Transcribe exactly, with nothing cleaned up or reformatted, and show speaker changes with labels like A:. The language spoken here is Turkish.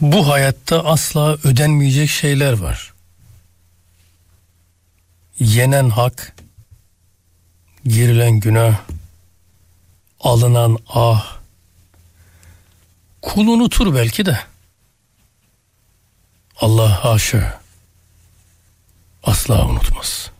A: Bu hayatta asla ödenmeyecek şeyler var. Yenen hak, girilen günah, alınan ah. Kul unutur belki de. Allah haşa asla unutmaz.